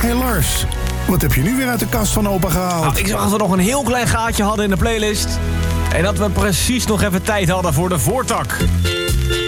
Hey Lars, wat heb je nu weer uit de kast van opa gehaald? Nou, ik zag dat we nog een heel klein gaatje hadden in de playlist. En dat we precies nog even tijd hadden voor de voortak.